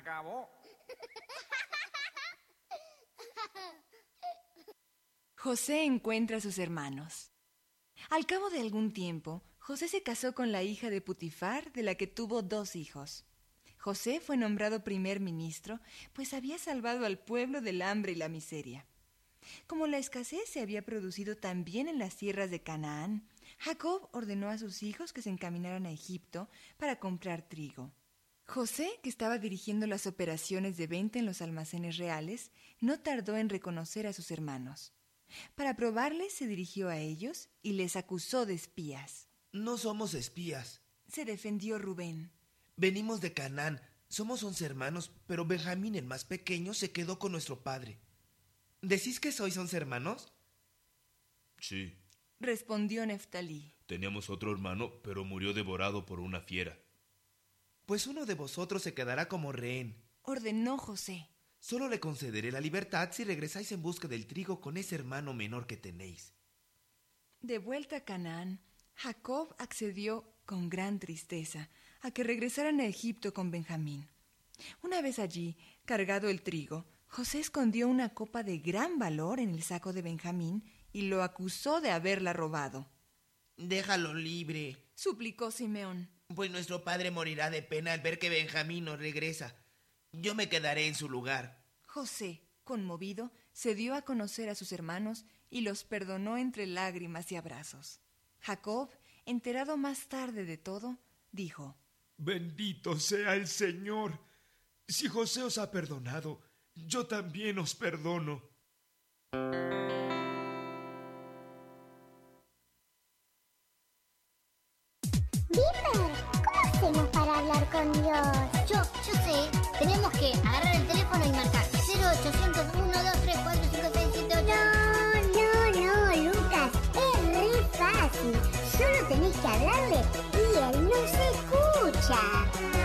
acabó. José encuentra a sus hermanos. Al cabo de algún tiempo, José se casó con la hija de Putifar, de la que tuvo 2 hijos. José fue nombrado primer ministro, pues había salvado al pueblo del hambre y la miseria. Como la escasez se había producido también en las tierras de Canaán, Jacob ordenó a sus hijos que se encaminaran a Egipto para comprar trigo. José, que estaba dirigiendo las operaciones de venta en los almacenes reales, no tardó en reconocer a sus hermanos. Para probarles, se dirigió a ellos y les acusó de espías. No somos espías. Se defendió Rubén. Venimos de Canaán. Somos 11 hermanos, pero Benjamín, el más pequeño, se quedó con nuestro padre. ¿Decís que sois 11 hermanos? Sí. Respondió Neftalí. Teníamos otro hermano, pero murió devorado por una fiera. Pues uno de vosotros se quedará como rehén. Ordenó José. Solo le concederé la libertad si regresáis en busca del trigo con ese hermano menor que tenéis. De vuelta a Canaán, Jacob accedió con gran tristeza a que regresaran a Egipto con Benjamín. Una vez allí, cargado el trigo, José escondió una copa de gran valor en el saco de Benjamín y lo acusó de haberla robado. Déjalo libre, suplicó Simeón. pues nuestro padre morirá de pena al ver que Benjamín no regresa. Yo me quedaré en su lugar. José, conmovido, se dio a conocer a sus hermanos y los perdonó entre lágrimas y abrazos. Jacob, enterado más tarde de todo, dijo: Bendito sea el Señor. Si José os ha perdonado, yo también os perdono. Dime, ¿cómo hacemos para hablar con Dios? Yo sé. Tenemos que agarrar el teléfono y marcar 0800 123 4567. No, Lucas, es re fácil. Solo tenés que hablarle y él nos escucha.